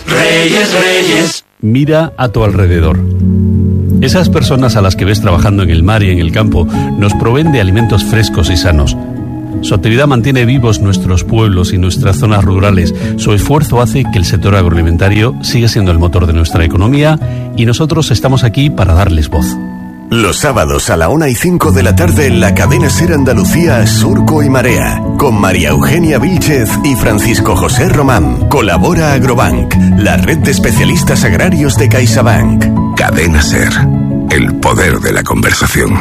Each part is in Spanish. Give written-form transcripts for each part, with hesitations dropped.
Reyes, Reyes. Mira a tu alrededor. Esas personas a las que ves trabajando en el mar y en el campo nos proveen de alimentos frescos y sanos. Su actividad mantiene vivos nuestros pueblos y nuestras zonas rurales. Su esfuerzo hace que el sector agroalimentario siga siendo el motor de nuestra economía y nosotros estamos aquí para darles voz. Los sábados a la 1:05 de la tarde en la cadena SER Andalucía, Surco y Marea, con María Eugenia Vílchez y Francisco José Román. Colabora Agrobank, la red de especialistas agrarios de CaixaBank. Cadena SER, el poder de la conversación.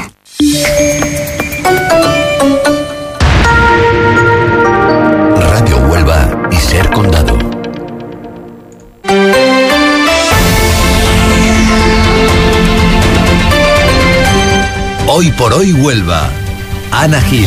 Radio Huelva y SER Condado. Hoy por hoy Huelva. Ana Gil.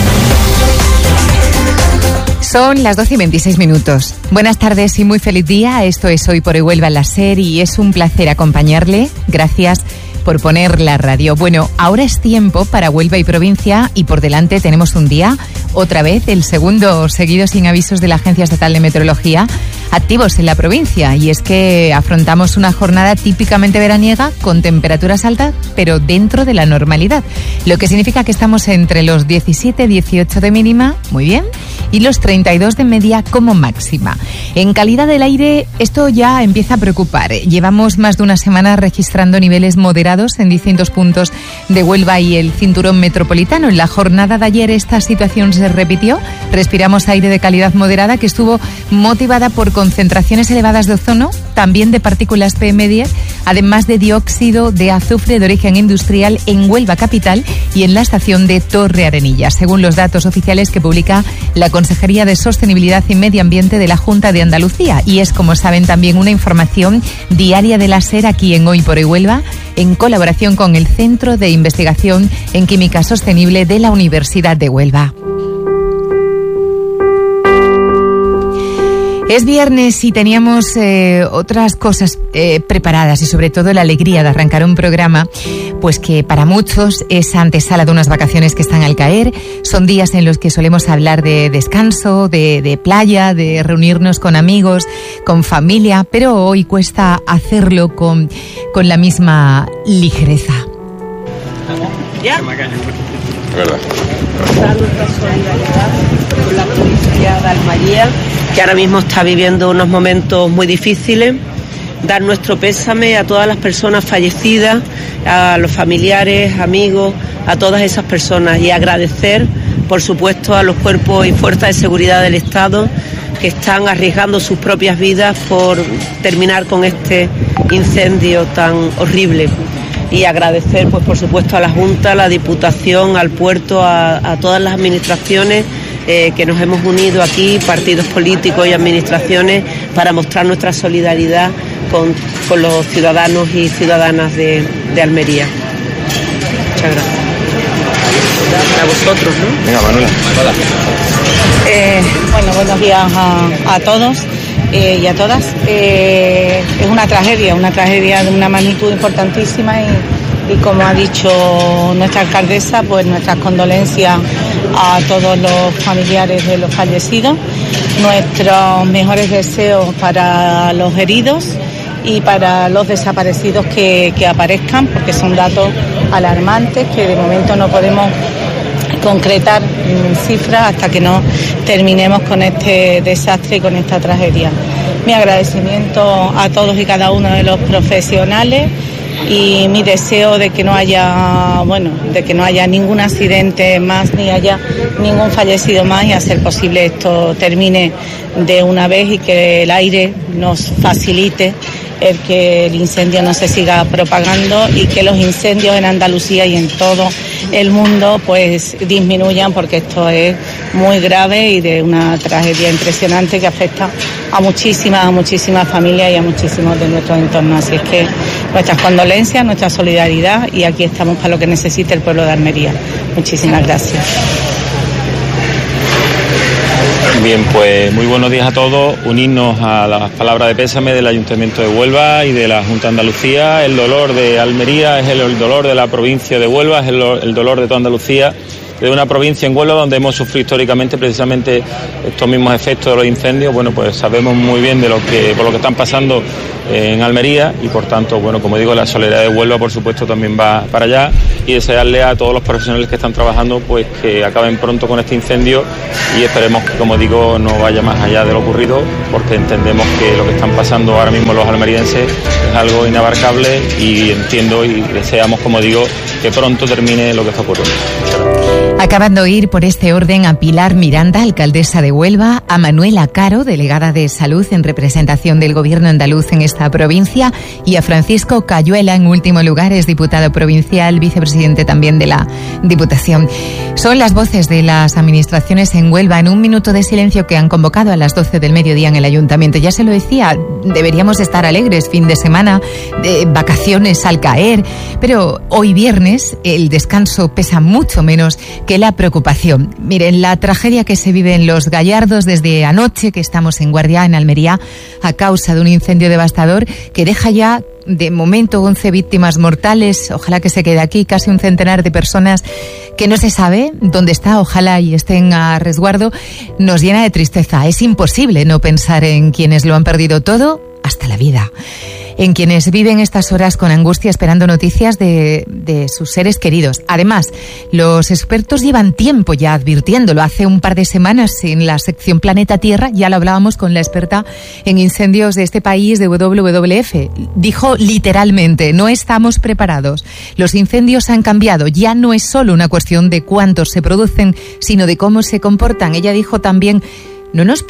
Son las 12:26. Buenas tardes y muy feliz día. Esto es Hoy por Hoy Huelva en la SER y es un placer acompañarle. Gracias por poner la radio. Bueno, ahora es tiempo para Huelva y provincia y por delante tenemos un día, otra vez, el segundo seguido sin avisos de la Agencia Estatal de Meteorología, activos en la provincia. Y es que afrontamos una jornada típicamente veraniega con temperaturas altas, pero dentro de la normalidad. Lo que significa que estamos entre los 17-18 de mínima, muy bien, y los 32 de media como máxima. En calidad del aire, esto ya empieza a preocupar. Llevamos más de una semana registrando niveles moderados en distintos puntos de Huelva y el cinturón metropolitano. En la jornada de ayer esta situación se repitió. Respiramos aire de calidad moderada que estuvo motivada por concentraciones elevadas de ozono, también de partículas PM10, además de dióxido de azufre de origen industrial en Huelva capital y en la estación de Torre Arenilla, según los datos oficiales que publica la Consejería de Sostenibilidad y Medio Ambiente de la Junta de Andalucía. Y es, como saben, también una información diaria de la SER aquí en Hoy por Hoy Huelva, en colaboración con el Centro de Investigación en Química Sostenible de la Universidad de Huelva. Es viernes y teníamos otras cosas preparadas y sobre todo la alegría de arrancar un programa pues que para muchos es antesala de unas vacaciones que están al caer. Son días en los que solemos hablar de descanso, de playa, de reunirnos con amigos, con familia, pero hoy cuesta hacerlo con la misma ligereza. ¿Ya? Es verdad. Nuestra solidaridad con la provincia de Almería, que ahora mismo está viviendo unos momentos muy difíciles. Dar nuestro pésame a todas las personas fallecidas, a los familiares, amigos, a todas esas personas y agradecer, por supuesto, a los cuerpos y fuerzas de seguridad del Estado que están arriesgando sus propias vidas por terminar con este incendio tan horrible. Y agradecer, pues por supuesto, a la Junta, a la Diputación, al puerto, a todas las administraciones que nos hemos unido aquí, partidos políticos y administraciones, para mostrar nuestra solidaridad con los ciudadanos y ciudadanas de Almería. Muchas gracias. A vosotros, ¿no? Venga, Manuela. Bueno, buenos días a todos y a todas. Es una tragedia de una magnitud importantísima y como ha dicho nuestra alcaldesa, pues nuestras condolencias a todos los familiares de los fallecidos, nuestros mejores deseos para los heridos y para los desaparecidos que aparezcan, porque son datos alarmantes que de momento no podemos concretar cifras hasta que no terminemos con este desastre y con esta tragedia. Mi agradecimiento a todos y cada uno de los profesionales y mi deseo de que no haya ningún accidente más ni haya ningún fallecido más y a ser posible esto termine de una vez y que el aire nos facilite el que el incendio no se siga propagando y que los incendios en Andalucía y en todo el mundo pues disminuyan, porque esto es muy grave y de una tragedia impresionante que afecta a muchísimas familias y a muchísimos de nuestros entornos. Así es que nuestras condolencias, nuestra solidaridad y aquí estamos para lo que necesite el pueblo de Almería. Muchísimas gracias. Bien, pues muy buenos días a todos. Unirnos a las palabras de pésame del Ayuntamiento de Huelva y de la Junta de Andalucía. El dolor de Almería es el dolor de la provincia de Huelva, es el dolor de toda Andalucía una provincia en Huelva donde hemos sufrido históricamente precisamente estos mismos efectos de los incendios. Bueno, pues sabemos muy bien por lo que están pasando en Almería y por tanto, bueno, como digo, la solidaridad de Huelva por supuesto también va para allá, y desearle a todos los profesionales que están trabajando pues que acaben pronto con este incendio y esperemos que, como digo, no vaya más allá de lo ocurrido, porque entendemos que lo que están pasando ahora mismo los almerienses es algo inabarcable y entiendo y deseamos, como digo, que pronto termine lo que está ocurriendo. Acaban de oír por este orden a Pilar Miranda, alcaldesa de Huelva, a Manuela Caro, delegada de Salud en representación del Gobierno andaluz en esta provincia, y a Francisco Cayuela, en último lugar, es diputado provincial, vicepresidente también de la Diputación. Son las voces de las administraciones en Huelva en un minuto de silencio que han convocado a las 12 del mediodía en el Ayuntamiento. Ya se lo decía, deberíamos estar alegres, fin de semana, de vacaciones al caer, pero hoy viernes el descanso pesa mucho menos que la preocupación. Miren, la tragedia que se vive en Los Gallardos desde anoche, que estamos en guardia en Almería, a causa de un incendio devastador que deja ya de momento 11 víctimas mortales, ojalá que se quede aquí, casi un centenar de personas que no se sabe dónde está, ojalá y estén a resguardo, nos llena de tristeza. Es imposible no pensar en quienes lo han perdido todo, hasta la vida, en quienes viven estas horas con angustia esperando noticias de sus seres queridos. Además, los expertos llevan tiempo ya advirtiéndolo. Hace un par de semanas en la sección Planeta Tierra ya lo hablábamos con la experta en incendios de este país, de WWF. Dijo literalmente, no estamos preparados. Los incendios han cambiado. Ya no es solo una cuestión de cuántos se producen, sino de cómo se comportan. Ella dijo también, no nos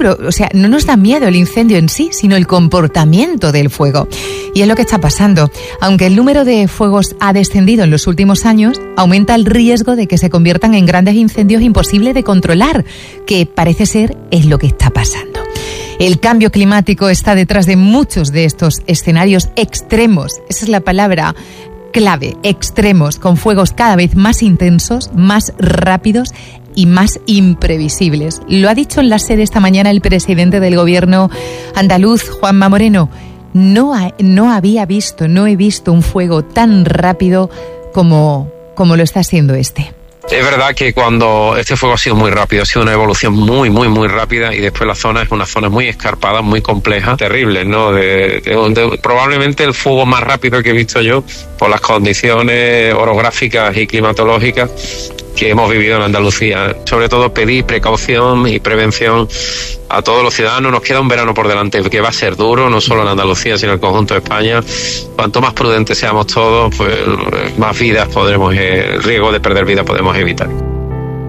da miedo el incendio en sí, sino el comportamiento del fuego. Y es lo que está pasando. Aunque el número de fuegos ha descendido en los últimos años, aumenta el riesgo de que se conviertan en grandes incendios imposibles de controlar, que parece ser es lo que está pasando. El cambio climático está detrás de muchos de estos escenarios extremos. Esa es la palabra clave, extremos, con fuegos cada vez más intensos, más rápidos y más imprevisibles. Lo ha dicho en la sede esta mañana el presidente del Gobierno andaluz, Juanma Moreno. No he visto un fuego tan rápido como lo está haciendo este. Es verdad que cuando este fuego ha sido muy rápido, ha sido una evolución muy rápida, y después la zona es una zona muy escarpada, muy compleja, terrible, ¿no? Probablemente el fuego más rápido que he visto yo por las condiciones orográficas y climatológicas que hemos vivido en Andalucía. Sobre todo pedir precaución y prevención a todos los ciudadanos. Nos queda un verano por delante que va a ser duro, no solo en Andalucía, sino en el conjunto de España. Cuanto más prudentes seamos todos, pues más vidas el riesgo de perder vida podemos evitar.